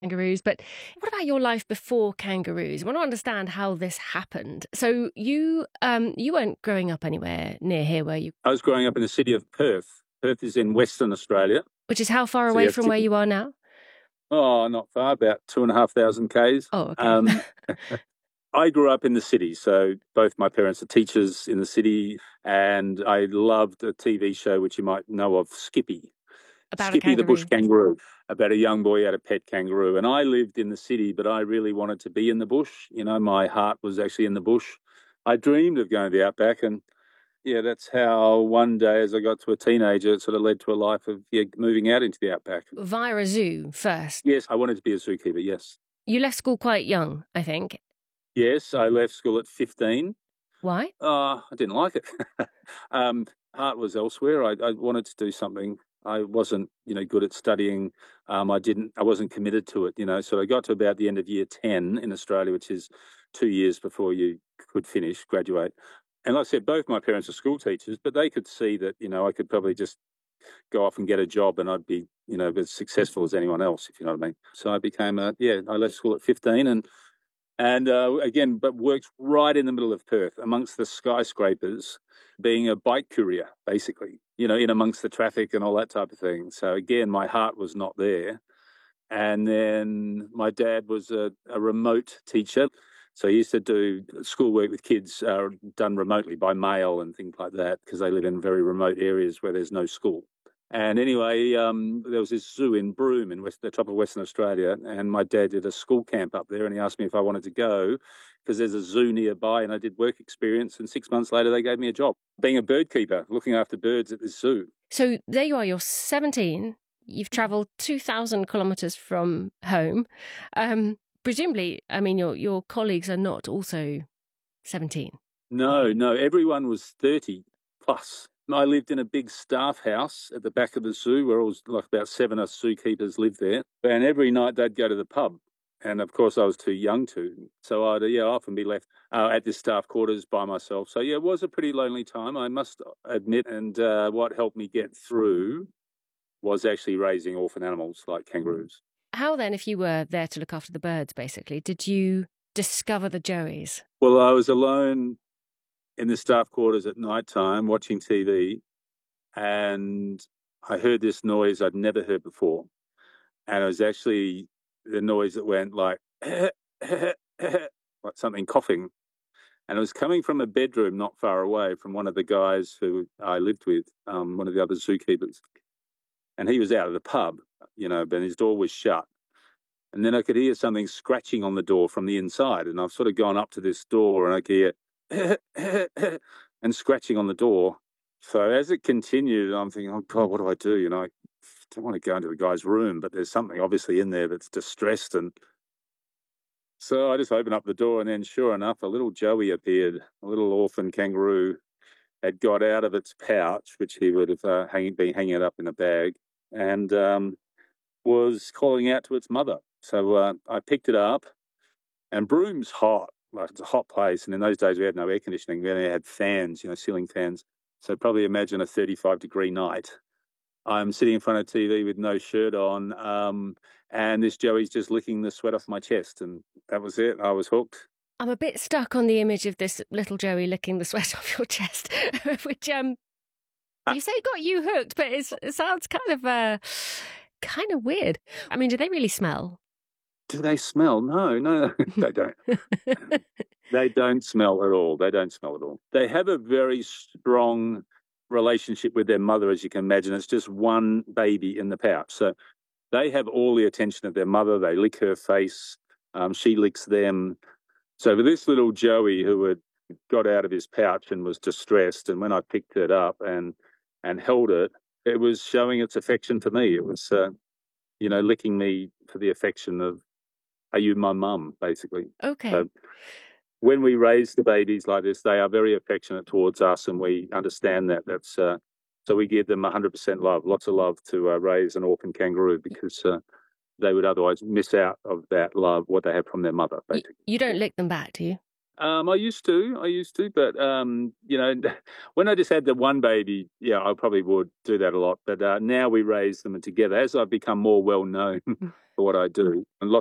kangaroos. But what about your life before kangaroos? I want to understand how this happened. So you weren't growing up anywhere near here, were you? I was growing up in the city of Perth. Perth is in Western Australia. Which is how far So away yeah, from where you are now? Oh, not far, about 2,500 k's. Oh, okay. I grew up in the city, so both my parents are teachers in the city, and I loved a TV show which you might know of, Skippy. About a Skippy the bush kangaroo. kangaroo, about a young boy had a pet kangaroo. And I lived in the city, but I really wanted to be in the bush. You know, my heart was actually in the bush. I dreamed of going to the outback, and yeah, that's how one day as I got to a teenager, it sort of led to a life of moving out into the outback. Via a zoo first. Yes, I wanted to be a zookeeper, yes. You left school quite young, I think. Yes, I left school at 15. Why? I didn't like it. Heart was elsewhere. I wanted to do something. I wasn't, good at studying. I wasn't committed to it, So I got to about the end of year 10 in Australia, which is 2 years before you could graduate. And like I said, both my parents are school teachers, but they could see that, I could probably just go off and get a job and I'd be, as successful as anyone else, if you know what I mean. So I became I left school at 15 and again, but worked right in the middle of Perth amongst the skyscrapers, being a bike courier, basically, in amongst the traffic and all that type of thing. So again, my heart was not there. And then my dad was a remote teacher. So he used to do schoolwork with kids done remotely by mail and things like that because they live in very remote areas where there's no school. And anyway, there was this zoo in Broome in the top of Western Australia, and my dad did a school camp up there, and he asked me if I wanted to go because there's a zoo nearby, and I did work experience, and 6 months later they gave me a job, being a bird keeper, looking after birds at this zoo. So there you are, you're 17, you've travelled 2,000 kilometres from home. Presumably, I mean, your colleagues are not also 17. No, everyone was 30 plus. I lived in a big staff house at the back of the zoo where it was like about 7 of us zookeepers lived there. And every night they'd go to the pub. And of course I was too young to. So I'd often be left at the staff quarters by myself. So yeah, it was a pretty lonely time, I must admit. And what helped me get through was actually raising orphan animals like kangaroos. How then, if you were there to look after the birds, basically, did you discover the joeys? Well, I was alone in the staff quarters at night time watching TV, and I heard this noise I'd never heard before. And it was actually the noise that went like, like something coughing. And it was coming from a bedroom not far away from one of the guys who I lived with, one of the other zookeepers. And he was out of the pub, but his door was shut. And then I could hear something scratching on the door from the inside. And I've sort of gone up to this door and I could hear and scratching on the door. So as it continued, I'm thinking, oh God, what do I do? I don't want to go into the guy's room, but there's something obviously in there that's distressed. And so I just opened up the door, and then sure enough, a little joey appeared. A little orphan kangaroo had got out of its pouch, which he would have been hanging it up in a bag, and was calling out to its mother. So I picked it up, and Broome's hot. Like, it's a hot place, and in those days we had no air conditioning. We only had fans, ceiling fans. So probably imagine a 35-degree night. I'm sitting in front of TV with no shirt on, and this joey's just licking the sweat off my chest, and that was it. I was hooked. I'm a bit stuck on the image of this little joey licking the sweat off your chest, which you say got you hooked, but it sounds kind of weird. I mean, do they really smell? Do they smell? No, they don't. They don't smell at all. They have a very strong relationship with their mother, as you can imagine. It's just one baby in the pouch. So they have all the attention of their mother. They lick her face. She licks them. So for this little joey who had got out of his pouch and was distressed, and when I picked it up and held it, it was showing its affection for me. It was, licking me for the affection of, are you my mum, basically. Okay. So when we raise the babies like this, they are very affectionate towards us, and we understand that. That's so we give them 100% love, lots of love to raise an orphan kangaroo, because they would otherwise miss out of that love, what they have from their mother, basically. You don't lick them back, do you? I used to, but when I just had the one baby, I probably would do that a lot. But now we raise them together. As I've become more well known, for what I do. And lots